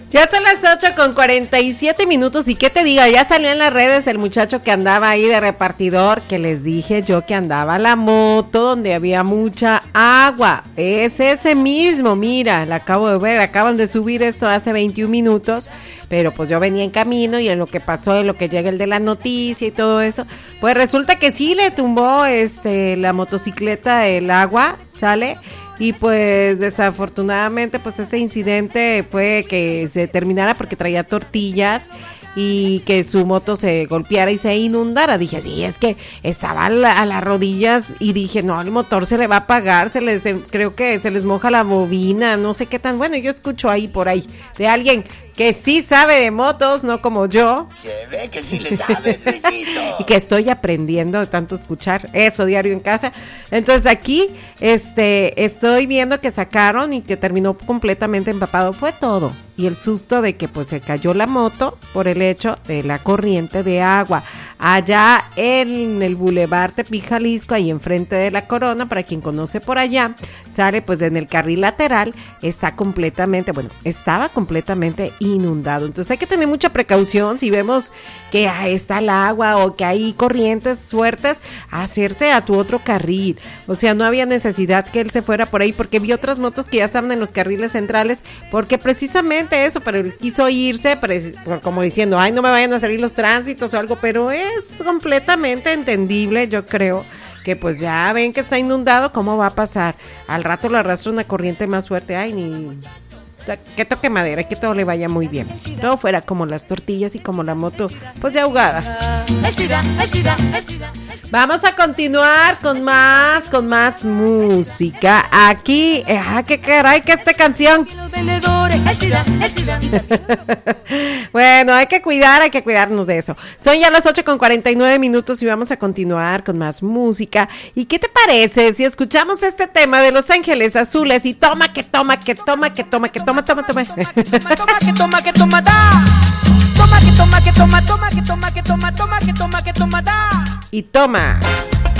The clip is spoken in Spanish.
Ya son las 8:47 y qué te digo, ya salió en las redes el muchacho que andaba ahí de repartidor, que les dije yo que andaba la moto donde había mucha agua. Es ese mismo, mira, la acabo de ver, acaban de subir esto hace 21 minutos, pero pues yo venía en camino y en lo que pasó, en lo que llega el de la noticia y todo eso, pues resulta que sí le tumbó la motocicleta el agua, ¿sale? Y pues desafortunadamente pues este incidente fue que se terminara porque traía tortillas y que su moto se golpeara y se inundara. Dije, sí, es que estaba a las rodillas y dije, no, el motor se le va a apagar, creo que se les moja la bobina, no sé qué tan, bueno, yo escucho ahí por ahí de alguien que sí sabe de motos, no como yo. Se ve que sí le sabes, Luisito. Y que estoy aprendiendo de tanto escuchar eso diario en casa. Entonces aquí, estoy viendo que sacaron y que terminó completamente empapado, fue todo. Y el susto de que pues se cayó la moto por el hecho de la corriente de agua. Allá en el Boulevard Tepic, Jalisco, ahí enfrente de la Corona, para quien conoce por allá, sale pues en el carril lateral, estaba completamente inundado. Entonces hay que tener mucha precaución si vemos que está el agua o que hay corrientes fuertes, hacerte a tu otro carril. O sea, no había necesidad que él se fuera por ahí, porque vi otras motos que ya estaban en los carriles centrales, porque precisamente eso, pero él quiso irse, como diciendo, ay, no me vayan a salir los tránsitos o algo, pero es completamente entendible, yo creo, que pues ya ven que está inundado, ¿cómo va a pasar? Al rato lo arrastra una corriente más fuerte, ay, ni... que toque madera, que todo le vaya muy bien. Todo fuera como las tortillas y como la moto, pues ya ahogada. Vamos a continuar con más música. Aquí, qué caray, que esta canción. Bueno, hay que cuidarnos de eso. Son ya las 8:49 y vamos a continuar con más música. ¿Y qué te parece si escuchamos este tema de Los Ángeles Azules y toma, que toma, que toma, que toma, que toma, toma, toma. Toma, que toma, que toma, da. Toma, que toma, que toma, toma, que toma, que toma, toma, que toma, que toma, da. Y toma.